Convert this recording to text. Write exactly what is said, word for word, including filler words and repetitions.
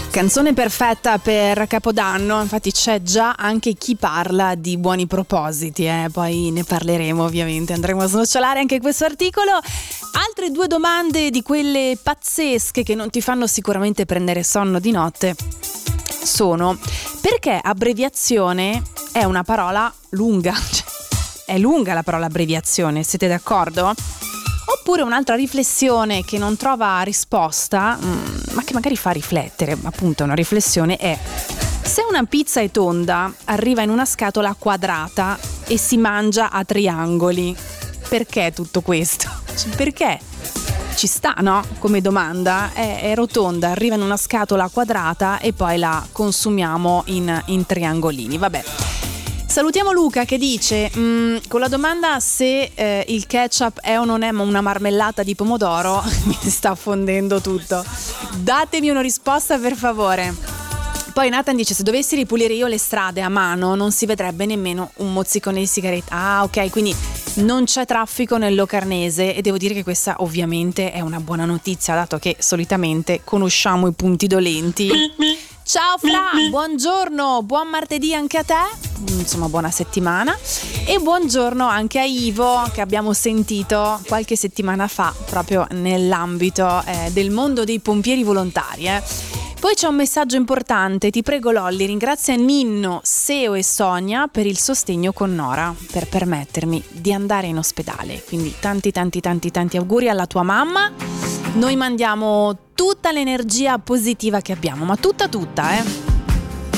Canzone perfetta per Capodanno, infatti c'è già anche chi parla di buoni propositi, eh? Poi ne parleremo ovviamente, andremo a snocciolare anche questo articolo. Altre due domande di quelle pazzesche che non ti fanno sicuramente prendere sonno di notte sono: perché abbreviazione è una parola lunga? Cioè, è lunga la parola abbreviazione, siete d'accordo? Oppure un'altra riflessione che non trova risposta, ma che magari fa riflettere, appunto una riflessione, è: se una pizza è tonda, arriva in una scatola quadrata e si mangia a triangoli, perché tutto questo? Perché? Ci sta, no? Come domanda, è, è rotonda, arriva in una scatola quadrata e poi la consumiamo in, in triangolini, vabbè. Salutiamo Luca che dice, mh, con la domanda se eh, il ketchup è o non è una marmellata di pomodoro, mi sta fondendo tutto. Datemi una risposta per favore. Poi Nathan dice: se dovessi ripulire io le strade a mano non si vedrebbe nemmeno un mozzicone di sigaretta. Ah, ok, quindi non c'è traffico nel Locarnese, e devo dire che questa ovviamente è una buona notizia, dato che solitamente conosciamo i punti dolenti. Ciao Fra, buongiorno, buon martedì anche a te, insomma buona settimana, e buongiorno anche a Ivo che abbiamo sentito qualche settimana fa proprio nell'ambito eh, del mondo dei pompieri volontari. Eh. Poi c'è un messaggio importante: ti prego Lolli, ringrazia Ninno, Seo e Sonia per il sostegno con Nora, per permettermi di andare in ospedale, quindi tanti tanti tanti tanti auguri alla tua mamma. Noi mandiamo tutta l'energia positiva che abbiamo, ma tutta tutta, eh.